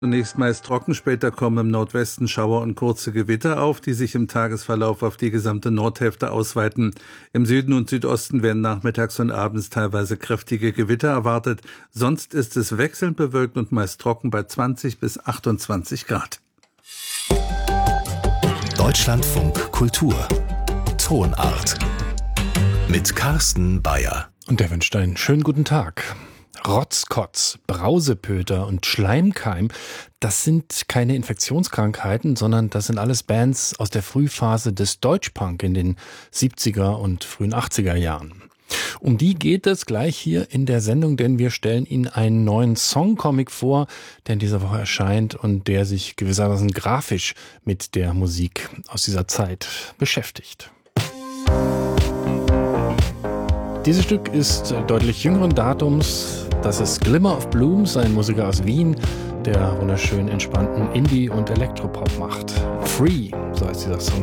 Zunächst meist trocken, später kommen im Nordwesten Schauer und kurze Gewitter auf, die sich im Tagesverlauf auf die gesamte Nordhälfte ausweiten. Im Süden und Südosten werden nachmittags und abends teilweise kräftige Gewitter erwartet. Sonst ist es wechselnd bewölkt und meist trocken bei 20 bis 28 Grad. Deutschlandfunk Kultur Tonart mit Carsten Bayer. Und der wünscht einen schönen guten Tag. Rotzkotz, Brausepöter und Schleimkeim, das sind keine Infektionskrankheiten, sondern das sind alles Bands aus der Frühphase des Deutschpunk in den 70er und frühen 80er Jahren. Um die geht es gleich hier in der Sendung, denn wir stellen Ihnen einen neuen Songcomic vor, der in dieser Woche erscheint und der sich gewissermaßen grafisch mit der Musik aus dieser Zeit beschäftigt. Dieses Stück ist deutlich jüngeren Datums. Das ist Glimmer of Blooms, ein Musiker aus Wien, der wunderschön entspannten Indie- und Elektropop macht. Free, so heißt dieser Song.